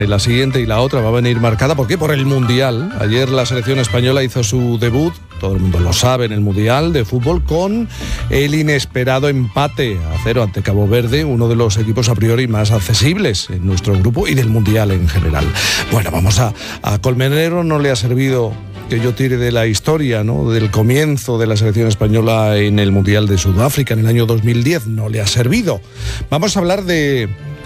La siguiente y la otra va a venir marcada, ¿por qué? Por el Mundial. Ayer la selección española hizo su debut, todo el mundo lo sabe, en el Mundial de fútbol, con el inesperado empate a 0 ante Cabo Verde, uno de los equipos a priori más accesibles en nuestro grupo y del Mundial en general. Bueno, vamos a Colmenero no le ha servido que yo tire de la historia, ¿no?, del comienzo de la selección española en el Mundial de Sudáfrica en el año 2010, no le ha servido. Vamos a hablar del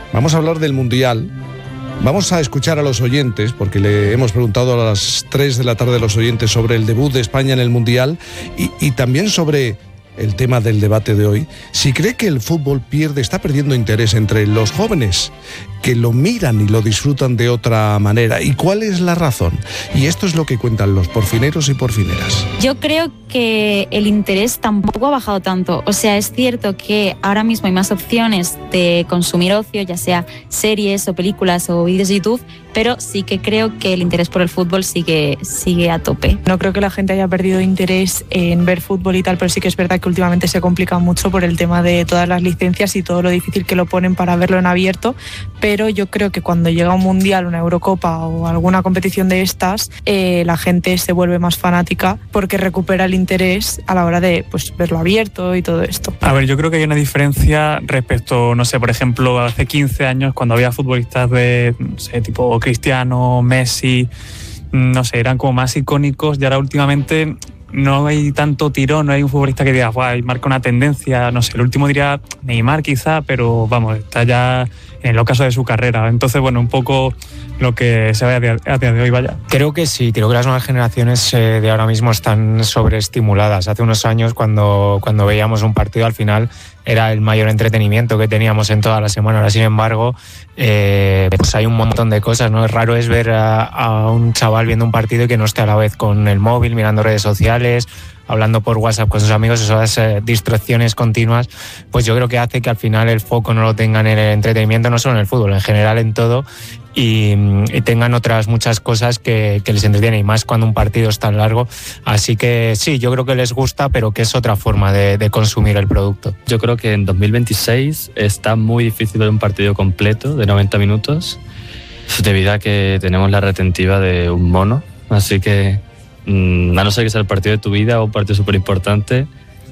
Mundial. Vamos a escuchar a los oyentes, porque le hemos preguntado a las 3 de la tarde a los oyentes sobre el debut de España en el Mundial y también sobre el tema del debate de hoy. Si cree que el fútbol está perdiendo interés entre los jóvenes, que lo miran y lo disfrutan de otra manera. ¿Y cuál es la razón? Y esto es lo que cuentan los porfineros y porfineras. Yo creo que el interés tampoco ha bajado tanto. O sea, es cierto que ahora mismo hay más opciones de consumir ocio, ya sea series o películas o vídeos de YouTube, pero sí que creo que el interés por el fútbol sigue a tope. No creo que la gente haya perdido interés en ver fútbol y tal, pero sí que es verdad que últimamente se complica mucho por el tema de todas las licencias y todo lo difícil que lo ponen para verlo en abierto, pero yo creo que cuando llega un Mundial, una Eurocopa o alguna competición de estas, la gente se vuelve más fanática porque recupera el interés a la hora de verlo abierto y todo esto. A ver, yo creo que hay una diferencia respecto, no sé, por ejemplo, hace 15 años cuando había futbolistas de, no sé, tipo Cristiano, Messi, no sé, eran como más icónicos, y ahora últimamente no hay tanto tirón, no hay un futbolista que diga, guau, marca una tendencia, no sé, el último diría Neymar quizá, pero vamos, está ya en el ocaso de su carrera. Entonces, bueno, un poco lo que se ve a día de hoy, vaya. Creo que sí, creo que las nuevas generaciones de ahora mismo están sobreestimuladas. Hace unos años cuando veíamos un partido al final era el mayor entretenimiento que teníamos en toda la semana. Ahora, sin embargo, pues hay un montón de cosas, ¿no? Es raro es ver a un chaval viendo un partido y que no esté a la vez con el móvil, mirando redes sociales, hablando por WhatsApp con sus amigos. Esas distracciones continuas, pues yo creo que hace que al final el foco no lo tengan en el entretenimiento, no solo en el fútbol, en general en todo, y tengan otras muchas cosas que les entretienen, y más cuando un partido es tan largo. Así que sí, yo creo que les gusta, pero que es otra forma de consumir el producto. Yo creo que en 2026 está muy difícil ver un partido completo de 90 minutos debido a que tenemos la retentiva de un mono, así que a no ser que sea el partido de tu vida o un partido súper importante,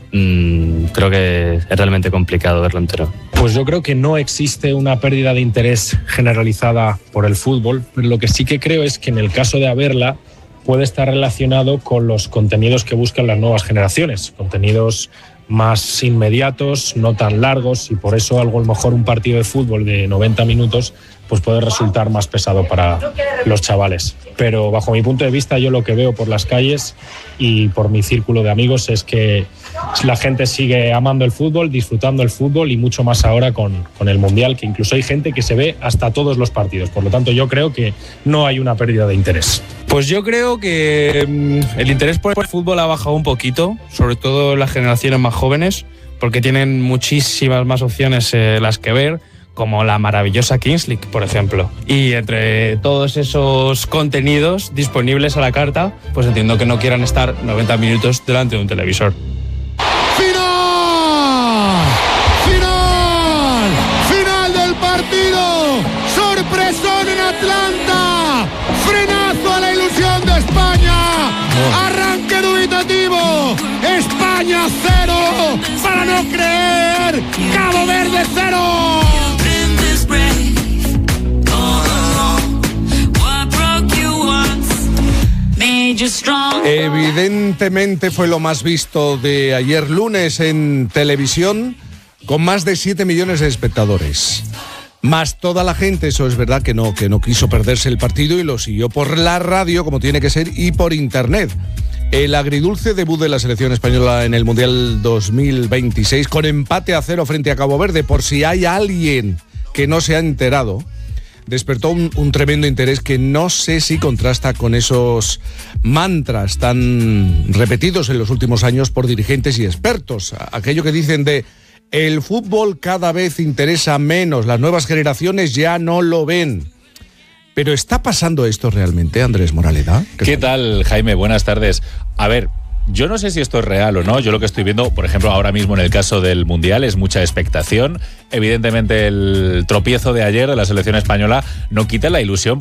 creo que es realmente complicado verlo entero. Pues yo creo que no existe una pérdida de interés generalizada por el fútbol, pero lo que sí que creo es que en el caso de haberla puede estar relacionado con los contenidos que buscan las nuevas generaciones, contenidos más inmediatos, no tan largos, y por eso algo, a lo mejor un partido de fútbol de 90 minutos pues puede resultar más pesado para los chavales. Pero bajo mi punto de vista, yo lo que veo por las calles y por mi círculo de amigos es que la gente sigue amando el fútbol, disfrutando el fútbol, y mucho más ahora con el Mundial, que incluso hay gente que se ve hasta todos los partidos. Por lo tanto, yo creo que no hay una pérdida de interés. Pues yo creo que el interés por el fútbol ha bajado un poquito, sobre todo en las generaciones más jóvenes, porque tienen muchísimas más opciones las que ver, como la maravillosa Kings League, por ejemplo. Y entre todos esos contenidos disponibles a la carta, pues entiendo que no quieran estar 90 minutos delante de un televisor. ¡Final del partido! ¡Sorpresón en Atlanta! ¡Frenazo a la ilusión de España! ¡Arranque dubitativo! ¡España 0! ¡Para no creer! ¡Cabo Verde 0! Evidentemente fue lo más visto de ayer lunes en televisión, con más de 7 millones de espectadores. Más toda la gente, eso es verdad, que no quiso perderse el partido y lo siguió por la radio, como tiene que ser, y por internet. El agridulce debut de la selección española en el Mundial 2026, con empate a 0 frente a Cabo Verde, por si hay alguien que no se ha enterado, despertó un tremendo interés que no sé si contrasta con esos mantras tan repetidos en los últimos años por dirigentes y expertos. Aquello que dicen de el fútbol cada vez interesa menos, las nuevas generaciones ya no lo ven. ¿Pero está pasando esto realmente, Andrés Moraleda? ¿Qué tal, Jaime? Buenas tardes. A ver, yo no sé si esto es real o no. Yo lo que estoy viendo, por ejemplo, ahora mismo en el caso del Mundial, es mucha expectación. Evidentemente, el tropiezo de ayer de la selección española no quita la ilusión